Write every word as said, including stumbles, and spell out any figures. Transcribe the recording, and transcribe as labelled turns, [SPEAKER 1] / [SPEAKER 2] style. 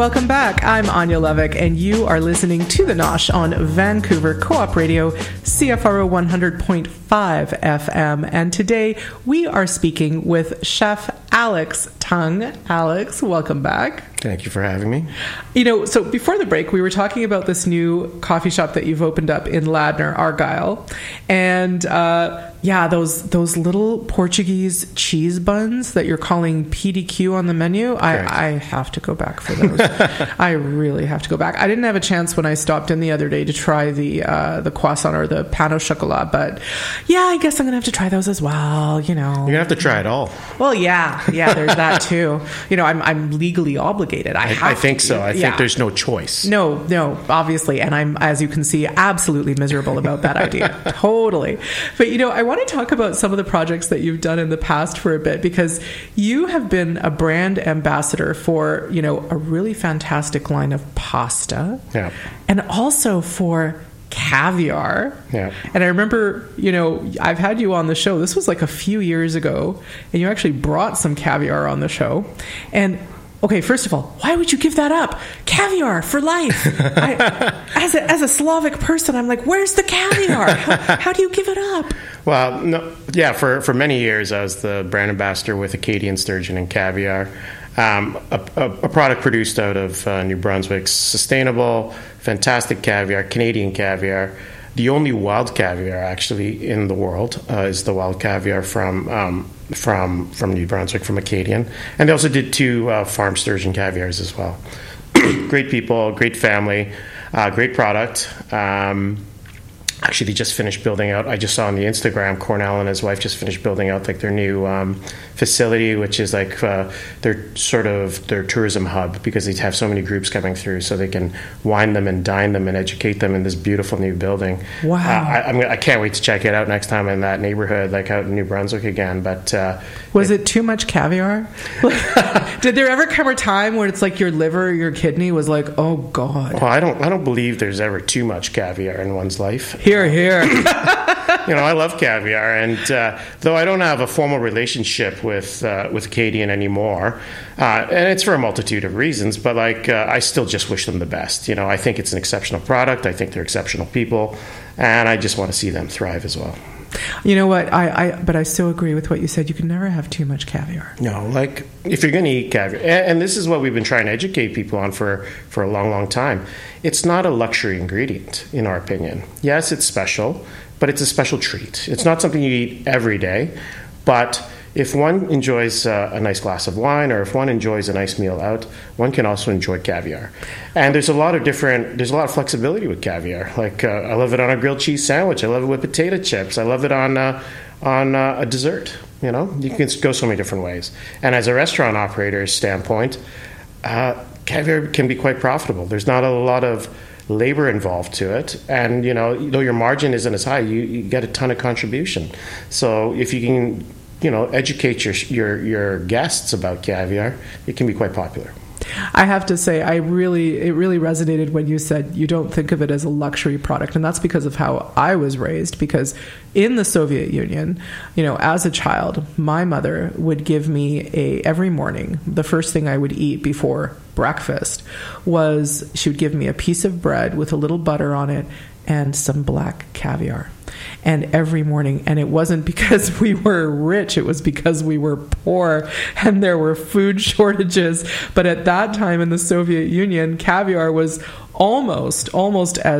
[SPEAKER 1] Welcome back. I'm Anya Levick, and you are listening to The Nosh on Vancouver Co-op Radio, C F R O one hundred point five F M. And today we are speaking with Chef Alex Tung. Alex, welcome back.
[SPEAKER 2] Thank you for having me.
[SPEAKER 1] You know, so before the break, we were talking about this new coffee shop that you've opened up in Ladner, Argyle. And uh, yeah, those those little Portuguese cheese buns that you're calling P D Q on the menu, I, I have to go back for those. I really have to go back. I didn't have a chance when I stopped in the other day to try the uh, the croissant or the pain au chocolat, but yeah, I guess I'm going to have to try those as well, you know.
[SPEAKER 2] You're going to have to try it all.
[SPEAKER 1] Well, yeah, yeah, there's that too. You know, I'm I'm legally obligated. I, have
[SPEAKER 2] I, I think
[SPEAKER 1] to.
[SPEAKER 2] so. I
[SPEAKER 1] yeah.
[SPEAKER 2] think there's no choice.
[SPEAKER 1] No, no, obviously. And I'm, as you can see, absolutely miserable about that idea. Totally. But, you know, I want to talk about some of the projects that you've done in the past for a bit, because you have been a brand ambassador for, you know, a really fantastic line of pasta.
[SPEAKER 2] Yeah.
[SPEAKER 1] And also for caviar.
[SPEAKER 2] Yeah.
[SPEAKER 1] And I remember, you know, I've had you on the show. This was like a few years ago, and you actually brought some caviar on the show. And okay, first of all, why would you give that up? Caviar for life. I, as a as a Slavic person, I'm like, where's the caviar? How, how do you give it up?
[SPEAKER 2] Well, no, yeah, for, for many years, I was the brand ambassador with Acadian Sturgeon and Caviar, um, a, a, a product produced out of uh, New Brunswick, sustainable, fantastic caviar, Canadian caviar. The only wild caviar, actually, in the world uh, is the wild caviar from um, from from New Brunswick, from Acadian. And they also did two uh, farm sturgeon caviars as well. Great people, great family, uh, great product. Um, actually, they just finished building out, I just saw on the Instagram, Cornell and his wife just finished building out like their new um, facility, which is like uh, their sort of their tourism hub, because they have so many groups coming through, so they can wine them and dine them and educate them in this beautiful new building.
[SPEAKER 1] Wow.
[SPEAKER 2] Uh, I, I'm, I can't wait to check it out next time in that neighborhood, like out in New Brunswick again. But uh,
[SPEAKER 1] was it, it too much caviar? Did there ever come a time where it's like your liver, your kidney was like, oh God?
[SPEAKER 2] Well, I don't, I don't believe there's ever too much caviar in one's life.
[SPEAKER 1] Here, here.
[SPEAKER 2] You know, I love caviar, and uh, though I don't have a formal relationship with uh, with Acadian anymore, uh, and it's for a multitude of reasons, but like uh, I still just wish them the best. You know, I think it's an exceptional product. I think they're exceptional people, and I just want to see them thrive as well.
[SPEAKER 1] You know what? I, I but I still agree with what you said. You can never have too much caviar.
[SPEAKER 2] No, like if you're going to eat caviar, and, and this is what we've been trying to educate people on for, for a long, long time. It's not a luxury ingredient, in our opinion. Yes, it's special, but it's a special treat. It's not something you eat every day, but if one enjoys uh, a nice glass of wine, or if one enjoys a nice meal out, one can also enjoy caviar. And there's a lot of different, there's a lot of flexibility with caviar. Like uh, I love it on a grilled cheese sandwich. I love it with potato chips. I love it on uh, on uh, a dessert. You know, you can go so many different ways. And as a restaurant operator's standpoint, uh, caviar can be quite profitable. There's not a lot of labor involved to it, and you know, though your margin isn't as high, you, you get a ton of contribution. So if you can, you know, educate your your your guests about caviar, it can be quite popular.
[SPEAKER 1] I have to say, I really, it really resonated when you said you don't think of it as a luxury product. And that's because of how I was raised, because in the Soviet Union, you know, as a child, my mother would give me a, every morning, the first thing I would eat before breakfast was she would give me a piece of bread with a little butter on it and some black caviar. And every morning, and it wasn't because we were rich, it was because we were poor and there were food shortages. But at that time in the Soviet Union, caviar was almost, almost as